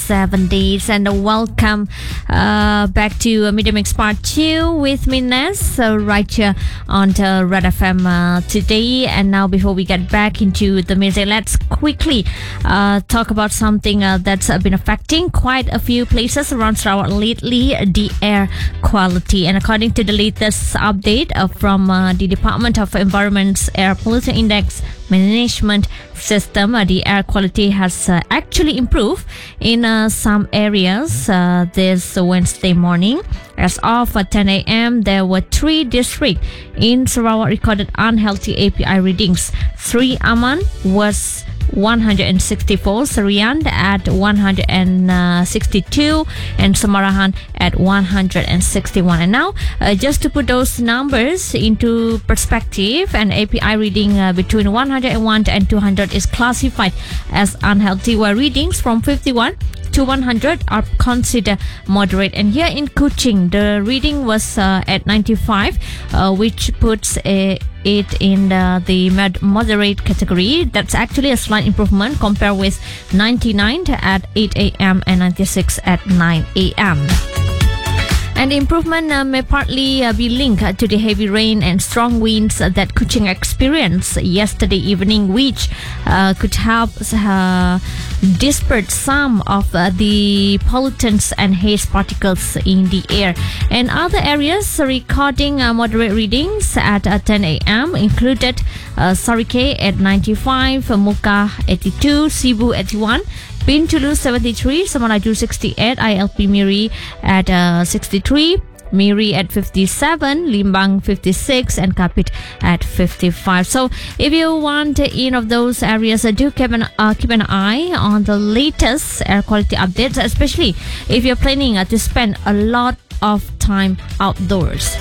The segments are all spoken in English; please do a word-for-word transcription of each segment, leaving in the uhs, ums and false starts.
seven days. And welcome uh, back to uh, Media Mix Part two with me, Ness, uh, right here on the Red F M uh, today. And now, before we get back into the music, let's quickly uh, talk about something uh, that's uh, been affecting quite a few places around Sarawak lately, the air quality. And according to the latest update uh, from uh, the Department of Environment's Air Pollution Index Management System, uh, the air quality has uh, actually improved in uh, some areas uh, this Wednesday morning. As of uh, ten a.m., there were three districts in Sarawak recorded unhealthy A P I readings. Sri Aman was one hundred sixty-four, Serian at one hundred sixty-two, and Samarahan at one hundred sixty-one. And now, uh, just to put those numbers into perspective, an A P I reading uh, between one hundred one and two hundred is classified as unhealthy, while readings from fifty-one to one hundred are considered moderate. And here in Kuching, the reading was uh, at ninety-five, uh, which puts a it in the, the moderate category. That's actually a slight improvement compared with ninety-nine at eight a.m. and ninety-six at nine a.m. And the improvement uh, may partly uh, be linked uh, to the heavy rain and strong winds uh, that Kuching experienced yesterday evening, which uh, could help uh, disperse some of uh, the pollutants and haze particles in the air. And other areas recording uh, moderate readings at uh, ten a.m. included uh, Sarike at ninety-five, uh, Muka eighty-two, Sibu eighty-one, Bintulu seventy-three, Samalaju sixty-eight, I L P Miri at uh, sixty-three, Miri at fifty-seven, Limbang fifty-six, and Kapit at fifty-five. So if you want any of those areas, uh, do keep an, uh, keep an eye on the latest air quality updates, especially if you're planning uh, to spend a lot of time outdoors.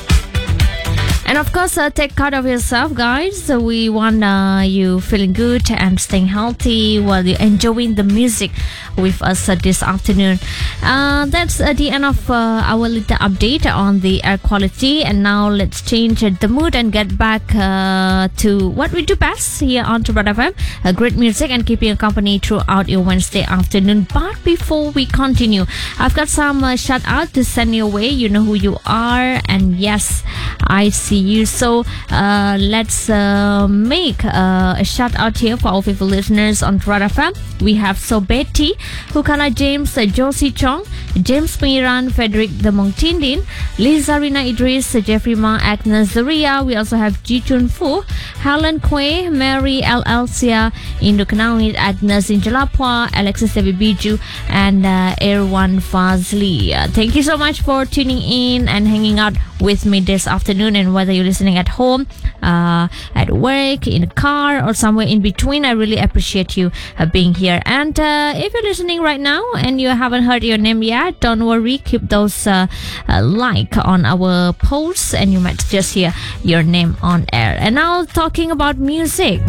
And of course, uh, take care of yourself, guys. So we want uh, you feeling good and staying healthy while you're enjoying the music with us uh, this afternoon. Uh, that's uh, the end of uh, our little update on the air quality. And now let's change uh, the mood and get back uh, to what we do best here on Red F M. Uh, great music and keeping you company throughout your Wednesday afternoon. But before we continue, I've got some uh, shout out to send your way. You know who you are. And yes, I see you. So uh, let's uh, make uh, a shout out here for our faithful listeners on Red F M. We have So Betty, Hukana James, uh, Josie Chong, James Miran, Frederick the Mongtindin, Liza Rina Idris, uh, Jeffrey Ma, Agnes Zaria. We also have Ji Chun Fu, Helen Kwe, Mary L. Elsia, Indu Kanawit, Agnes Injalapwa, Alexis Devi Biju, and uh, Erwan Fazli. Uh, thank you so much for tuning in and hanging out with me this afternoon. And whether you're listening at home, uh, at work, in a car, or somewhere in between, I really appreciate you uh, being here. And uh, if you're listening right now and you haven't heard your name yet, don't worry, keep those uh, uh, like on our posts and you might just hear your name on air. And now, talking about music,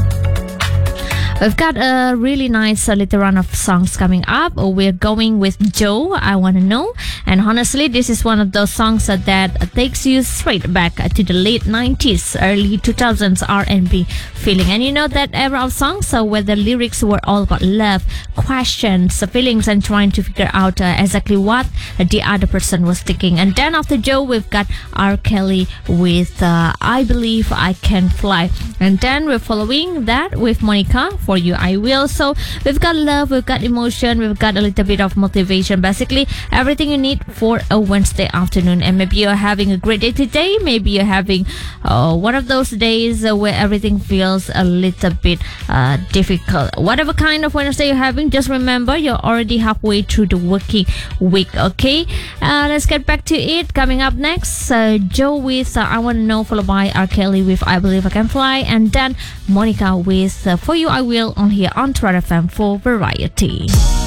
we've got a really nice uh, little run of songs coming up. We're going with Joe, I Wanna Know. And honestly, this is one of those songs uh, that takes you straight back uh, to the late nineties, early two thousands R and B feeling. And you know that era of songs uh, where the lyrics were all about love, questions, uh, feelings, and trying to figure out uh, exactly what uh, the other person was thinking. And then after Joe, we've got R. Kelly with uh, I Believe I Can Fly. And then we're following that with Monica, For You I Will. So we've got love, we've got emotion, we've got a little bit of motivation. Basically, everything you need for a Wednesday afternoon. And maybe you're having a great day today. Maybe you're having uh, one of those days uh, where everything feels a little bit uh, difficult. Whatever kind of Wednesday you're having, just remember you're already halfway through the working week, okay? Uh, let's get back to it. Coming up next, uh, Joe with uh, I Wanna Know, followed by R. Kelly with I Believe I Can Fly, and then Monica with uh, For You I Will on here on Red F M for Variety.